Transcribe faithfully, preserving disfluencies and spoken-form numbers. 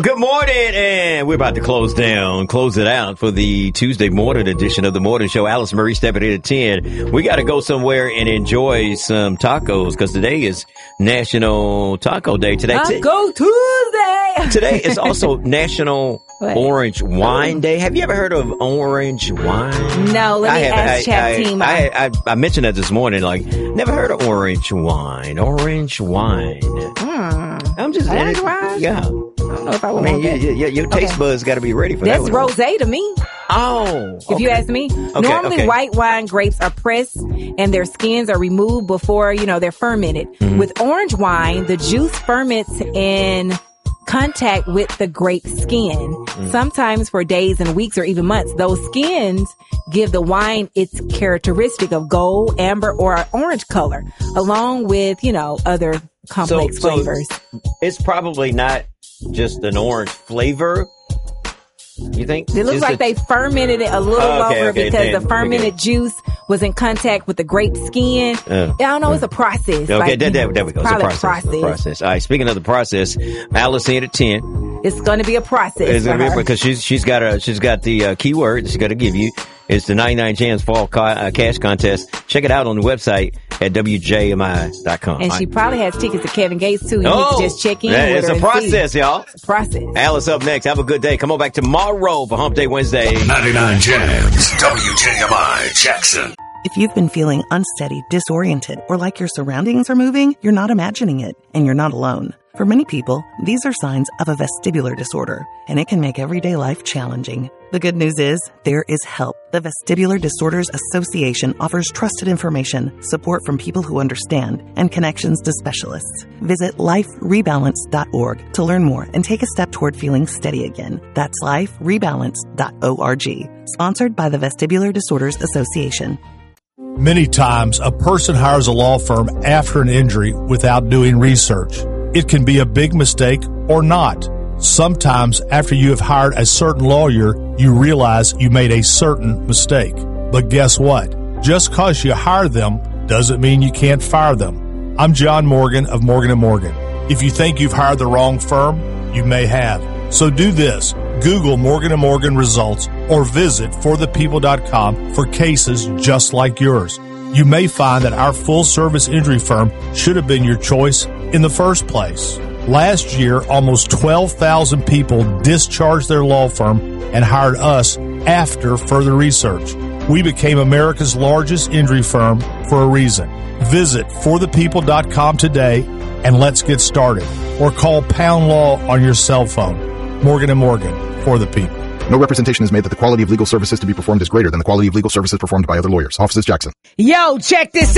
Good morning, and we're about to close down, close it out for the Tuesday morning edition of the Morning Show. Alice Marie stepping in at ten. We got to go somewhere and enjoy some tacos because today is National Taco Day. Today, Taco Tuesday. Today is also National What? Orange Wine Day. Have you ever heard of orange wine? No, let I me have, ask I, chat I, team. I, I, I mentioned that this morning. Like, never heard of orange wine. Orange wine. Mm. I'm just Orange wine? Yeah. I don't know if I I want mean, that. you, you, your taste Okay. buds got to be ready for That's that one. rosé to me. Oh, If you okay. ask me, Okay, normally okay. white wine grapes are pressed and their skins are removed before, you know, they're fermented. Mm-hmm. With orange wine, the juice ferments in contact with the grape skin. Mm. Sometimes for days and weeks or even months. Those skins give the wine its characteristic of gold, amber, or orange color, along with, you know, other complex So- so- flavors. It's probably not just an orange flavor. You think? It looks Just like a- they fermented it a little Oh, okay, longer okay, because then, the fermented okay. juice was in contact with the grape skin. Uh, I don't know. It's a process. Okay, like, there, you there, know, there we go. it's It's a probably process. A process. All right. Speaking of the process, Alice in at ten. It's going to be a process It's for gonna be her. because she's she's got a she's got the uh, keyword she's got to give you. It's the ninety-nine Jams Fall ca- uh, Cash Contest. Check it out on the website at W J M I dot com. And All she right. probably has tickets to Kevin Gates too. You oh, need to just check in that with is her a and process, see. y'all. It's a process. Alice up next. Have a good day. Come on back tomorrow for Hump Day Wednesday. ninety-nine Jams, W J M I Jackson. If you've been feeling unsteady, disoriented, or like your surroundings are moving, you're not imagining it, and you're not alone. For many people, these are signs of a vestibular disorder, and it can make everyday life challenging. The good news is, there is help. The Vestibular Disorders Association offers trusted information, support from people who understand, and connections to specialists. Visit life rebalance dot org to learn more and take a step toward feeling steady again. That's life rebalance dot org. Sponsored by the Vestibular Disorders Association. Many times, a person hires a law firm after an injury without doing research. It can be a big mistake or not. Sometimes, after you have hired a certain lawyer, you realize you made a certain mistake. But guess what? Just because you hire them doesn't mean you can't fire them. I'm John Morgan of Morgan and Morgan. If you think you've hired the wrong firm, you may have. So do this. Google Morgan and Morgan results or visit for the people dot com for cases just like yours. You may find that our full-service injury firm should have been your choice in the first place. Last year, almost twelve thousand people discharged their law firm and hired us after further research. We became America's largest injury firm for a reason. Visit for the people dot com today and let's get started. Or call Pound Law on your cell phone. Morgan and Morgan, for the people. No representation is made that the quality of legal services to be performed is greater than the quality of legal services performed by other lawyers. Offices Jackson. Yo, check this